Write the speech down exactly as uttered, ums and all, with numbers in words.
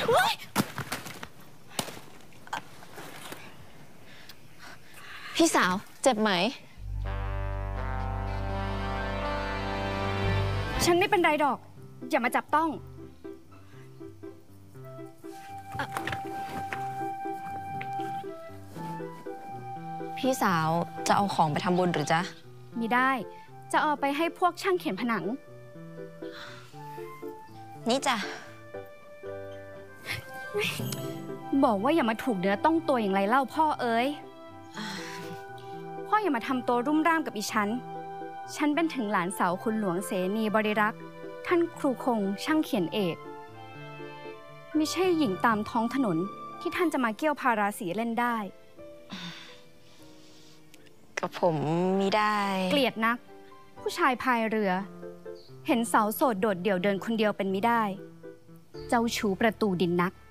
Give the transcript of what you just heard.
พี่สาวเจ็บไหมฉันไม่เป็นไรดอกอย่ามาจับต้องพี่สาวจะเอาของไปทำบุญหรือจ๊ะมีได้จะเอาไปให้พวกช่างเขียนผนังนี่จ้ะบอกว่าอย่ามาถูกเนื้อต้องตัวอย่างไรเล่าพ่อเอ๋ยพ่ออย่ามาทำตัวรุ่มร่ามกับอีฉันฉันเป็นถึงหลานสาวคุณหลวงเสนีบริรักษ์ท่านครูคงช่างเขียนเอกไม่ใช่หญิงตามท้องถนนที่ท่านจะมาเกี่ยวพาราสีเล่นได้กับผมมิได้เกลียดนักผู้ชายพายเรือเห็นสาวโสดโดดเดี่ยวเดินคนเดียวเป็นมิได้เจ้าชู้ประตูดินนัก